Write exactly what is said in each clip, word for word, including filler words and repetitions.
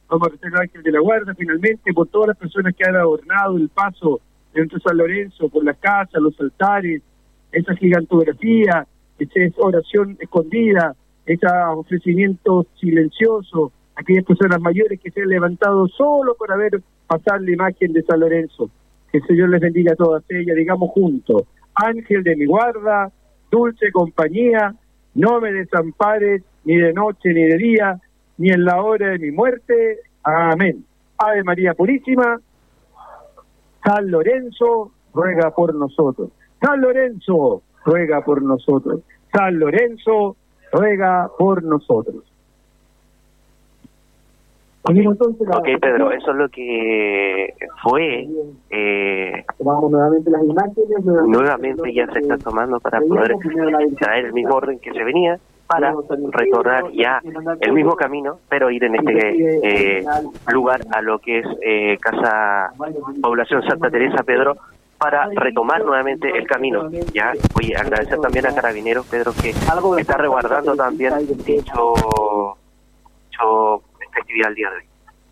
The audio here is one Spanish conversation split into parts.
vamos a rezar al Ángel de la Guarda, finalmente, por todas las personas que han adornado el paso de nuestro San Lorenzo, por las casas, los altares, esa gigantografía, esa oración escondida, ese ofrecimiento silencioso, aquellas personas mayores que se han levantado solo para ver pasar la imagen de San Lorenzo. Que el Señor les bendiga a todas ellas, digamos juntos: Ángel de mi guarda, dulce compañía, no me desampares ni de noche ni de día, ni en la hora de mi muerte. Amén. Ave María Purísima, San Lorenzo, ruega por nosotros. San Lorenzo, ruega por nosotros. San Lorenzo, ruega por nosotros. Ok, Pedro, eso es lo que fue. Eh, Tomamos nuevamente las imágenes. nuevamente ya se está tomando para poder traer el mismo orden que se venía, para retornar ya el mismo camino, pero ir en este eh, lugar a lo que es eh, Casa Población Santa Teresa, Pedro, para retomar nuevamente el camino. Ya, oye, agradecer también a Carabineros, Pedro, que está resguardando también dicho, dicho festividad el día de hoy.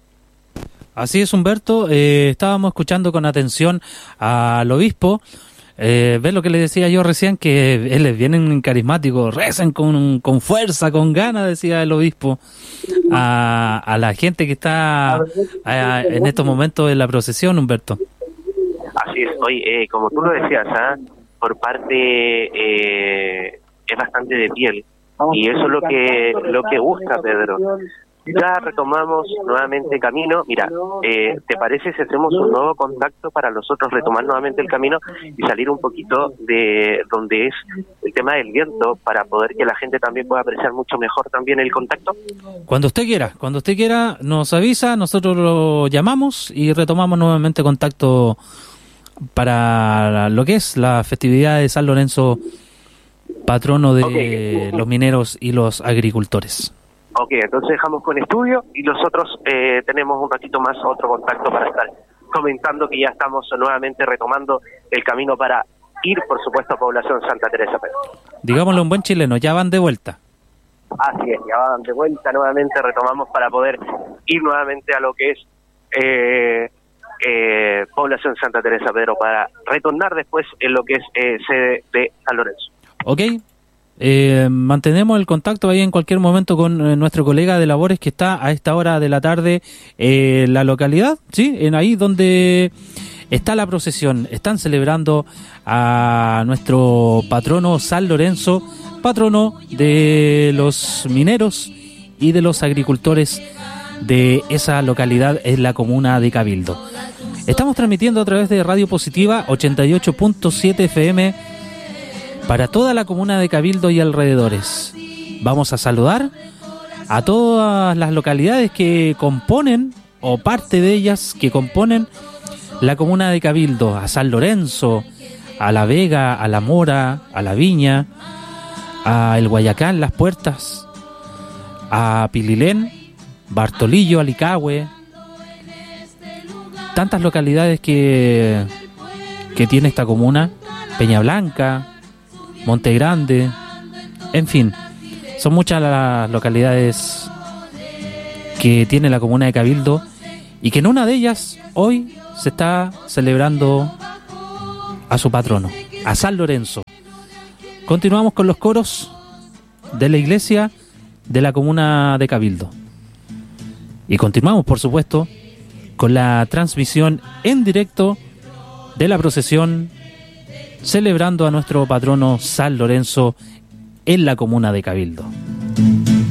Así es, Humberto. Eh, estábamos escuchando con atención al obispo. Eh, ¿Ves lo que le decía yo recién? Que él es bien carismático, recen con, con fuerza, con ganas, decía el obispo, a, a la gente que está a, en estos momentos en la procesión, Humberto. Así es. Hoy, eh, como tú lo decías, ¿eh? por parte eh, es bastante de piel, y eso es lo que lo que busca Pedro. Ya retomamos nuevamente camino. Mira, eh, ¿te parece si hacemos un nuevo contacto para nosotros retomar nuevamente el camino y salir un poquito de donde es el tema del viento, para poder que la gente también pueda apreciar mucho mejor también el contacto? Cuando usted quiera, cuando usted quiera nos avisa, nosotros lo llamamos y retomamos nuevamente contacto para lo que es la festividad de San Lorenzo, patrono de okay. los mineros y los agricultores. Ok, entonces dejamos con estudio y nosotros eh, tenemos un ratito más otro contacto para estar comentando que ya estamos nuevamente retomando el camino para ir, por supuesto, a Población Santa Teresa. Digámoslo en buen chileno, ya van de vuelta. Así es, ya van de vuelta nuevamente, retomamos para poder ir nuevamente a lo que es eh, eh, Población Santa Teresa, Pedro, para retornar después en lo que es eh, sede de San Lorenzo. Ok. Eh, mantenemos el contacto ahí en cualquier momento con eh, nuestro colega de labores que está a esta hora de la tarde eh, en la localidad, sí, en ahí donde está la procesión. Están celebrando a nuestro patrono San Lorenzo, patrono de los mineros y de los agricultores de esa localidad en la comuna de Cabildo. Estamos transmitiendo a través de Radio Positiva ochenta y ocho punto siete F M para toda la comuna de Cabildo y alrededores. Vamos a saludar a todas las localidades que componen, o parte de ellas que componen, la comuna de Cabildo: a San Lorenzo, a La Vega, a La Mora, a La Viña, a El Guayacán, Las Puertas, a Pililén, Bartolillo, Alicahue. Tantas localidades que, que tiene esta comuna, Peña Blanca, Monte Grande, en fin, son muchas las localidades que tiene la comuna de Cabildo, y que en una de ellas hoy se está celebrando a su patrono, a San Lorenzo. Continuamos con los coros de la iglesia de la comuna de Cabildo, y continuamos, por supuesto, con la transmisión en directo de la procesión celebrando a nuestro patrono San Lorenzo en la comuna de Cabildo.